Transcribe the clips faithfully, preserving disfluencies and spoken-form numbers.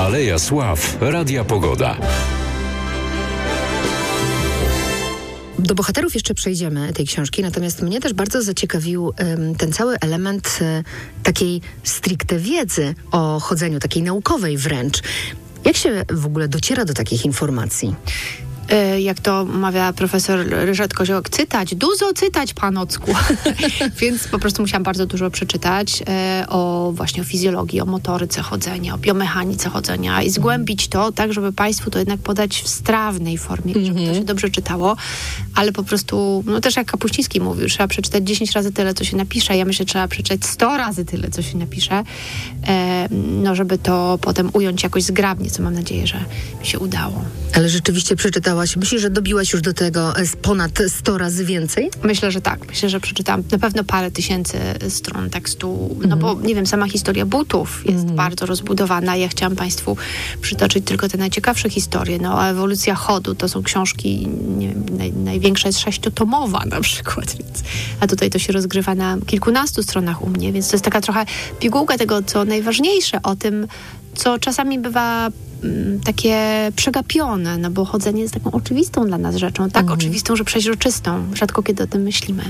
Aleja Sław, Radia Pogoda. Do bohaterów jeszcze przejdziemy tej książki, natomiast mnie też bardzo zaciekawił um, ten cały element um, takiej stricte wiedzy o chodzeniu, takiej naukowej wręcz. Jak się w ogóle dociera do takich informacji? Jak to mawia profesor Ryszard Koziołek, cytać, dużo cytać, panocku. Więc po prostu musiałam bardzo dużo przeczytać e, o właśnie o fizjologii, o motoryce chodzenia, o biomechanice chodzenia i zgłębić to tak, żeby Państwu to jednak podać w strawnej formie, mm-hmm. żeby to się dobrze czytało, ale po prostu, no też jak Kapuściński mówił, trzeba przeczytać dziesięć razy tyle, co się napisze. Ja myślę, że trzeba przeczytać sto razy tyle, co się napisze, e, no żeby to potem ująć jakoś zgrabnie, co mam nadzieję, że mi się udało. Ale rzeczywiście przeczytałaś. Myślisz, że dobiłaś już do tego ponad sto razy więcej? Myślę, że tak. Myślę, że przeczytałam na pewno parę tysięcy stron tekstu. No mm. bo, nie wiem, sama historia butów jest mm. bardzo rozbudowana. Ja chciałam Państwu przytoczyć tylko te najciekawsze historie. No, a ewolucja chodu to są książki, nie wiem, naj, największa jest sześciotomowa na przykład. Więc, a tutaj to się rozgrywa na kilkunastu stronach u mnie, więc to jest taka trochę pigułka tego, co najważniejsze o tym, co czasami bywa m, takie przegapione, no bo chodzenie jest taką oczywistą dla nas rzeczą, tak mhm. oczywistą, że przeźroczystą. Rzadko kiedy o tym myślimy.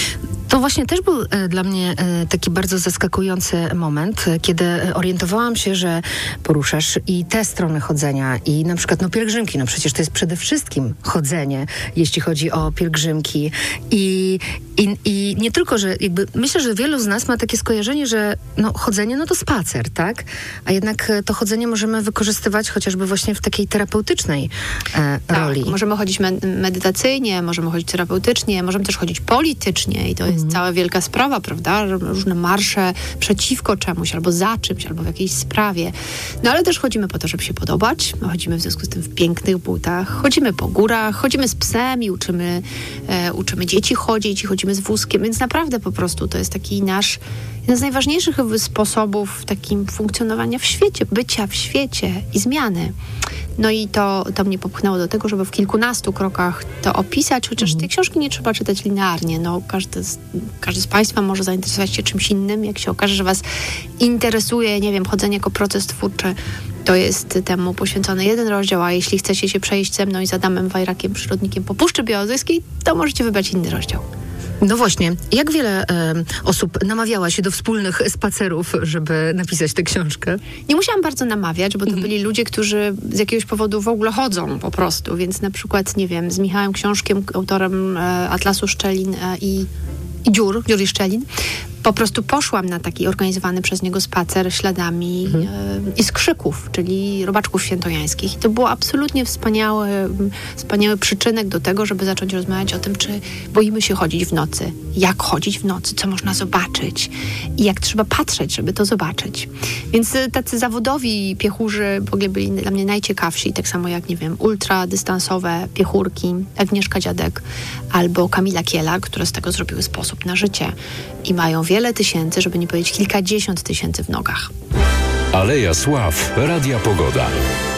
To właśnie też był e, dla mnie e, taki bardzo zaskakujący moment, e, kiedy orientowałam się, że poruszasz i te strony chodzenia i na przykład no pielgrzymki, no przecież to jest przede wszystkim chodzenie, jeśli chodzi o pielgrzymki i, i, i nie tylko, że jakby myślę, że wielu z nas ma takie skojarzenie, że no chodzenie no to spacer, tak? A jednak to chodzenie możemy wykorzystywać chociażby właśnie w takiej terapeutycznej e, tak, roli. Możemy chodzić me- medytacyjnie, możemy chodzić terapeutycznie, możemy też chodzić politycznie i to jest cała wielka sprawa, prawda? Różne marsze przeciwko czemuś, albo za czymś, albo w jakiejś sprawie. No ale też chodzimy po to, żeby się podobać. My chodzimy w związku z tym w pięknych butach. Chodzimy po górach, chodzimy z psem i uczymy, e, uczymy dzieci chodzić i chodzimy z wózkiem, więc naprawdę po prostu to jest taki nasz jeden z najważniejszych sposobów takim funkcjonowania w świecie, bycia w świecie i zmiany. No i to, to mnie popchnęło do tego, żeby w kilkunastu krokach to opisać, chociaż mhm. tej książki nie trzeba czytać linearnie. No, każdy, z, każdy z Państwa może zainteresować się czymś innym. Jak się okaże, że Was interesuje, nie wiem, chodzenie jako proces twórczy, to jest temu poświęcony jeden rozdział, a jeśli chcecie się przejść ze mną i z Adamem Wajrakiem, przyrodnikiem po Puszczy Białowieskiej, to możecie wybrać inny rozdział. No właśnie, jak wiele e, osób namawiała się do wspólnych spacerów, żeby napisać tę książkę? Nie musiałam bardzo namawiać, bo to byli ludzie, którzy z jakiegoś powodu w ogóle chodzą po prostu, więc na przykład, nie wiem, z Michałem Książkiem, autorem e, Atlasu Szczelin e, i, i dziur, dziur i szczelin, po prostu poszłam na taki organizowany przez niego spacer śladami mhm. e, i skrzyków, czyli robaczków świętojańskich. I to było absolutnie wspaniały, wspaniały przyczynek do tego, żeby zacząć rozmawiać o tym, czy boimy się chodzić w nocy. Jak chodzić w nocy, co można zobaczyć i jak trzeba patrzeć, żeby to zobaczyć. Więc tacy zawodowi piechurzy w ogóle byli dla mnie najciekawsi, tak samo jak, nie wiem, ultradystansowe piechurki, Agnieszka Dziadek albo Kamila Kielar, które z tego zrobiły sposób na życie i mają wiele tysięcy, żeby nie powiedzieć kilkadziesiąt tysięcy w nogach. Aleja Sław, Radia Pogoda.